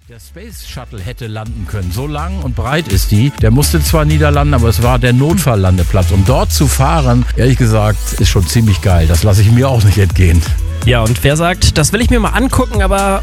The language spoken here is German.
Der Space Shuttle hätte landen können. So lang und breit ist die. Der musste zwar niederlanden, aber es war der Notfalllandeplatz. Um dort zu fahren, ehrlich gesagt, ist schon ziemlich geil. Das lasse ich mir auch nicht entgehen. Ja, und wer sagt, das will ich mir mal angucken, aber